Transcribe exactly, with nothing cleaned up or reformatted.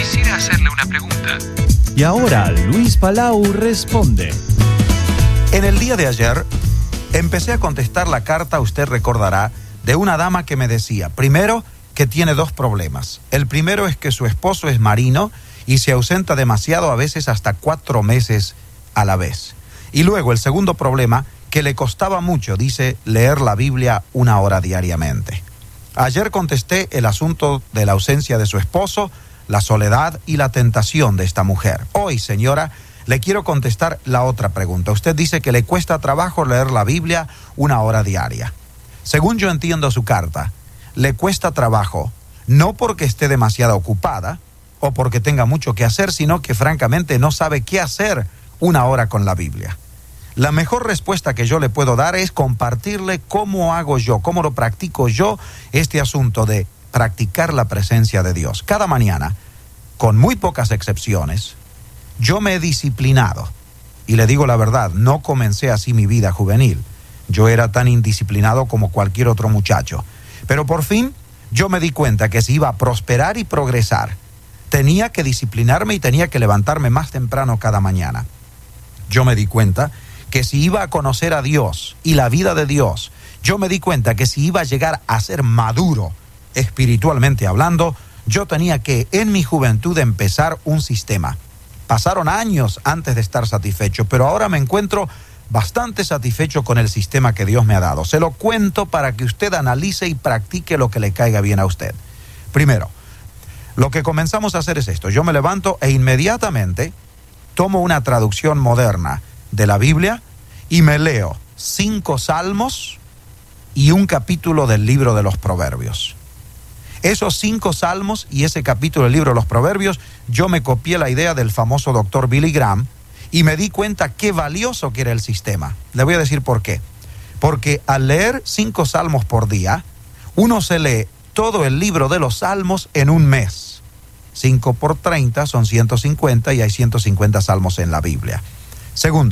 quisiera hacerle una pregunta. Y ahora Luis Palau responde. En el día de ayer, empecé a contestar la carta, usted recordará, de una dama que me decía, primero, que tiene dos problemas. El primero es que su esposo es marino y se ausenta demasiado, a veces hasta cuatro meses a la vez. Y luego el segundo problema, que le costaba mucho, dice, leer la Biblia una hora diariamente. Ayer contesté el asunto de la ausencia de su esposo, la soledad y la tentación de esta mujer. Hoy, señora, le quiero contestar la otra pregunta. Usted dice que le cuesta trabajo leer la Biblia una hora diaria. Según yo entiendo su carta, le cuesta trabajo, no porque esté demasiado ocupada o porque tenga mucho que hacer, sino que francamente no sabe qué hacer una hora con la Biblia. La mejor respuesta que yo le puedo dar es compartirle cómo hago yo, cómo lo practico yo, este asunto de practicar la presencia de Dios. Cada mañana, con muy pocas excepciones, yo me he disciplinado. Y le digo la verdad, no comencé así mi vida juvenil. Yo era tan indisciplinado como cualquier otro muchacho. Pero por fin, yo me di cuenta que si iba a prosperar y progresar, tenía que disciplinarme y tenía que levantarme más temprano cada mañana. Yo me di cuenta que si iba a conocer a Dios y la vida de Dios, yo me di cuenta que si iba a llegar a ser maduro, espiritualmente hablando, yo tenía que en mi juventud empezar un sistema. Pasaron años antes de estar satisfecho, pero ahora me encuentro bastante satisfecho con el sistema que Dios me ha dado. Se lo cuento para que usted analice y practique lo que le caiga bien a usted. Primero, lo que comenzamos a hacer es esto. Yo me levanto e inmediatamente tomo una traducción moderna de la Biblia y me leo cinco salmos y un capítulo del libro de los Proverbios. Esos cinco salmos y ese capítulo del libro de los Proverbios, yo me copié la idea del famoso doctor Billy Graham y me di cuenta qué valioso que era el sistema. Le voy a decir por qué. Porque al leer cinco salmos por día, uno se lee todo el libro de los salmos en un mes. Cinco por treinta son ciento cincuenta y hay ciento cincuenta salmos en la Biblia. Segundo,